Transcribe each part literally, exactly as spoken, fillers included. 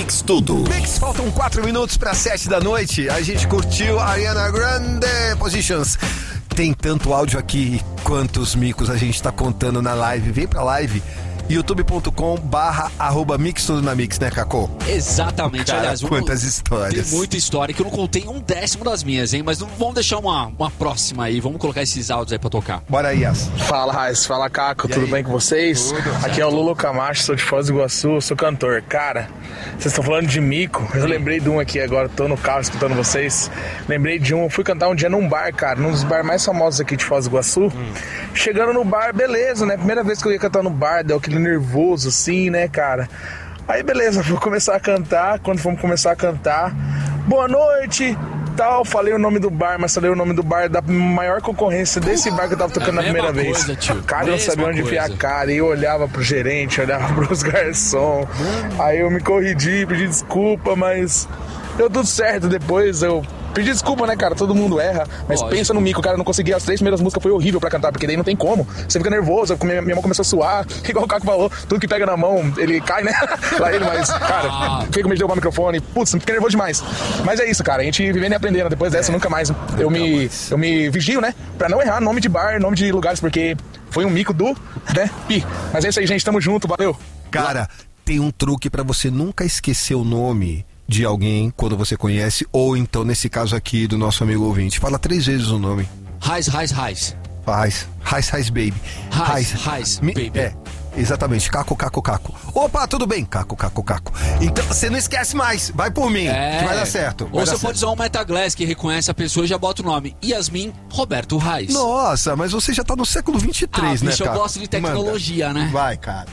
Mix Tudo. Mix, faltam quatro minutos para sete da noite. A gente curtiu a Ariana Grande, Positions. Tem tanto áudio aqui quantos micos a gente tá contando na live. Vem pra live. youtube ponto com barra arroba Mix Tudo na Mix, né, Cacô? Exatamente. Cara, aliás, quantas histórias. Tem muita história que eu não contei um décimo das minhas, hein? Mas não, vamos deixar uma, uma próxima aí. Vamos colocar esses áudios aí pra tocar. Bora aí, Yas. Fala, Raiz. Fala, Caco. E tudo aí? bem com vocês? Tudo. Aqui é o Lulu Camacho, sou de Foz do Iguaçu, sou cantor. Cara, vocês estão falando de mico. Eu lembrei de um aqui agora, tô no carro escutando vocês. Lembrei de um, eu fui cantar um dia num bar, cara, num dos bares mais famosos aqui de Foz do Iguaçu. Hum. Chegando no bar, beleza, né? Primeira vez que eu ia cantar no bar, deu aquele nervoso assim, né, cara? Aí beleza, vou começar a cantar. Quando fomos começar a cantar, boa noite, tal, falei o nome do bar, mas falei o nome do bar da maior concorrência desse bar que eu tava tocando É na primeira coisa, vez. tio. Cara, eu não Mesma sabia onde enfiar a coisa. cara. E eu olhava pro gerente, olhava pros garçons. Aí eu me corrigi, pedi desculpa, mas deu tudo certo. Depois eu pedi desculpa, né, cara? Todo mundo erra. Mas Lógico. pensa no mico, cara. Eu não consegui. As três primeiras músicas foi horrível pra cantar, porque daí não tem como. Você fica nervoso. Minha, minha mão começou a suar. Igual o Caco falou, tudo que pega na mão, ele cai, né? Lá ele, mas, cara, Ah. fica com medo de derrubar o microfone. Putz, fiquei nervoso demais. Mas é isso, cara. A gente vivendo e aprendendo. Depois dessa, nunca mais. Eu me, eu me vigio, né? Pra não errar nome de bar, nome de lugares, porque foi um mico do, né? Pi. Mas é isso aí, gente. Tamo junto. Valeu. Cara, tem um truque pra você nunca esquecer o nome de alguém quando você conhece, ou então, nesse caso aqui, do nosso amigo ouvinte. Fala três vezes o nome. Raiz, raiz, raiz. Raiz, Raiz, Raiz Baby. Raiz, Raiz, Mi- Baby. É, exatamente. Caco, Caco, Caco. Opa, tudo bem? Caco, Caco, Caco. Então, você não esquece mais. Vai por mim, É. que vai dar certo. Vai Ou dar você certo. pode usar um Metaglass que reconhece a pessoa e já bota o nome. Yasmin Roberto Raiz. Nossa, mas você já tá no século vinte e três, ah, né, bicho, eu Caco? gosto de tecnologia, Manda. né? Vai, cara.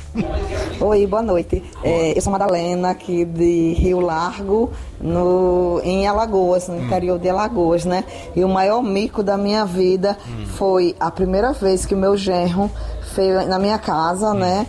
Oi, boa noite. É, eu sou Madalena, aqui de Rio Largo, no, em Alagoas, no interior de Alagoas, né? E o maior mico da minha vida foi a primeira vez que o meu genro veio na minha casa, né?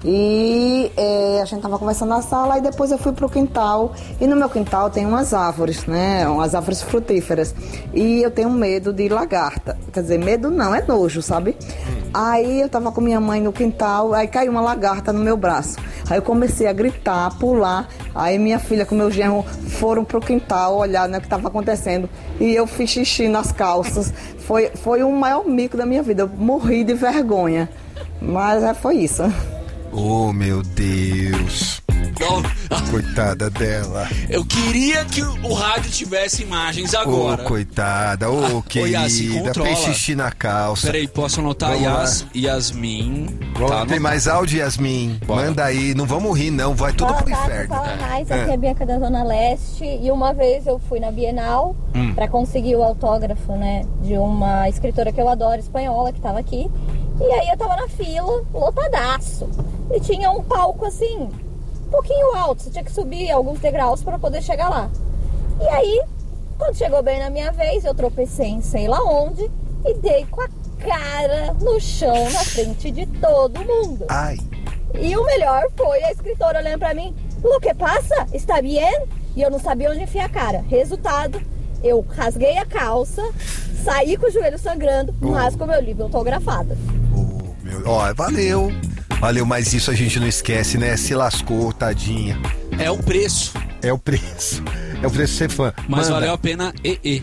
E é, a gente tava conversando na sala e depois eu fui pro quintal. E no meu quintal tem umas árvores, né? Umas árvores frutíferas. E eu tenho medo de lagarta. Quer dizer, medo não, é nojo, sabe? Aí eu tava com minha mãe no quintal, aí caiu uma lagarta no meu braço. Aí eu comecei a gritar, a pular. Aí minha filha com meu genro foram pro quintal olhar, né, o que tava acontecendo. E eu fiz xixi nas calças. Foi, foi o maior mico da minha vida. Eu morri de vergonha. Mas é, foi isso. Oh, meu Deus. Não, Coitada dela. eu queria que o rádio tivesse imagens Ô, agora. coitada. Ô, Yas, se querida. controla. Fez xixi na calça. Peraí, posso anotar? Vamos lá. Yas, Yasmin. Vamos, Tá tem anotado. mais áudio, Yasmin? Bora. Manda aí. Não vamos rir, não. Vai tudo Fala, pro Caco, inferno. Fala, Raiz, É. aqui é a Bianca da Zona Leste. E uma vez eu fui na Bienal Hum. pra conseguir o autógrafo, né, de uma escritora que eu adoro, espanhola, que tava aqui. E aí eu tava na fila, lotadaço. E tinha um palco assim, um pouquinho alto. Você tinha que subir alguns degraus pra poder chegar lá. E aí, quando chegou bem na minha vez, eu tropecei em sei lá onde e dei com a cara no chão na frente de todo mundo. Ai. E o melhor foi a escritora olhando pra mim. Lo que passa? Está bien? E eu não sabia onde enfiar a cara. Resultado, eu rasguei a calça, saí com o joelho sangrando, mas com o meu livro autografado. Oh, meu... Ó, valeu. Valeu, mas isso a gente não esquece, né? Se lascou, tadinha. É o preço, É o preço. É o preço de ser fã. mas Manda. valeu a pena. E, e.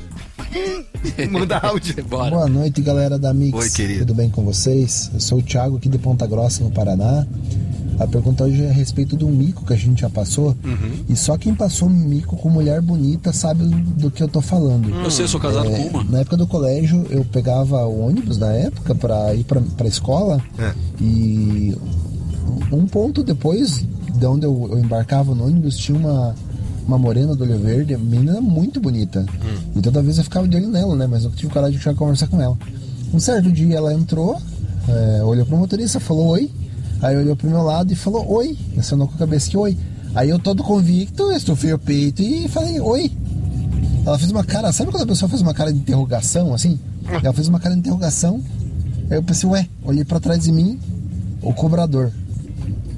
Manda áudio. Bora. Boa noite, galera da Mix. Oi, querido. Tudo bem com vocês? Eu sou o Thiago aqui de Ponta Grossa, no Paraná. A pergunta hoje é a respeito de um mico que a gente já passou. Uhum. E só quem passou um mico com mulher bonita sabe do que eu tô falando. Eu sei, eu sou casado É, com uma. Na época do colégio, eu pegava o ônibus na época pra ir pra, pra escola. É. E um ponto depois de onde eu, eu embarcava no ônibus, tinha uma, uma morena do olho verde, menina muito bonita. Hum. E toda vez eu ficava de olho nela, né? Mas eu tive coragem de chegar a conversar com ela. Um certo dia ela entrou, é, olhou pro motorista, falou oi. Aí olhou pro meu lado e falou oi. Acionou com a cabeça que oi. Aí eu todo convicto, estufei o peito e falei oi. Ela fez uma cara, sabe quando a pessoa faz uma cara de interrogação, assim? Ela fez uma cara de interrogação. Aí eu pensei, ué, olhei pra trás de mim, o cobrador.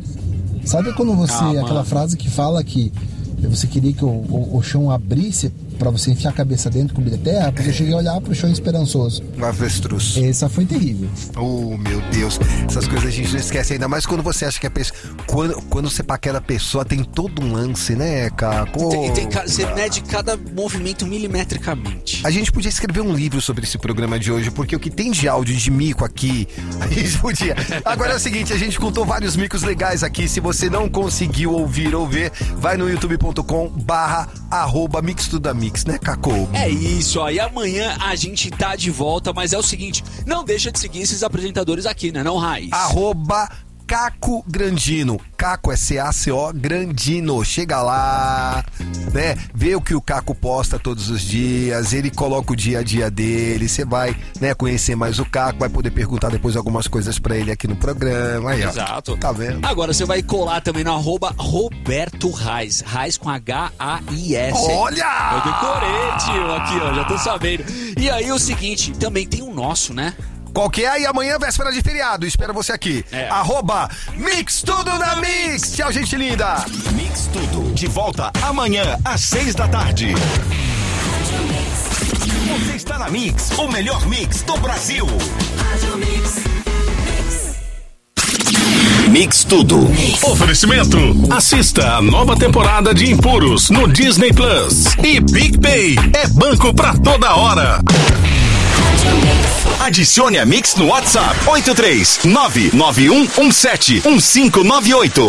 Sabe quando você, Ah, aquela mano. frase que fala que você queria que o, o, o chão abrisse pra você enfiar a cabeça dentro, cobrir a terra, porque eu cheguei a olhar pro chão esperançoso. Um avestruz. Essa foi terrível. Oh, meu Deus. Essas coisas a gente não esquece, ainda mais quando você acha que a pessoa... Quando, quando você paquera a pessoa, tem todo um lance, né, Caco? Tem, tem, você mede cada movimento milimetricamente. A gente podia escrever um livro sobre esse programa de hoje, porque o que tem de áudio de mico aqui, a gente podia. Agora é o seguinte, a gente contou vários micos legais aqui. Se você não conseguiu ouvir ou ver, vai no youtube ponto com barra arroba mixtudamix, né, Caco? É isso, ó. E amanhã a gente tá de volta, mas é o seguinte, não deixa de seguir esses apresentadores aqui, né, não, Raiz? Arroba Caco Grandino. Caco é C A C O Grandino. Chega lá, né? Vê o que o Caco posta todos os dias. Ele coloca o dia a dia dele. Você vai, né, conhecer mais o Caco. Vai poder perguntar depois algumas coisas pra ele aqui no programa. Aí, ó. Exato. Tá vendo? Agora você vai colar também no arroba Roberto Raiz. Raiz com H A I S. Olha! Eu decorei, tio, aqui, ó. Já tô sabendo. E aí o seguinte, também tem o nosso, né? Qual que é? E amanhã, véspera de feriado. Espero você aqui. É. Arroba Mix Tudo na Mix. Tchau, gente linda. Mix Tudo. De volta amanhã, às seis da tarde. Você está na Mix, o melhor mix do Brasil. Mix Tudo. Oferecimento. Assista a nova temporada de Impuros no Disney Plus. E PicPay. É banco pra toda hora. Adicione a Mix no WhatsApp oito três nove nove um um sete um cinco nove oito.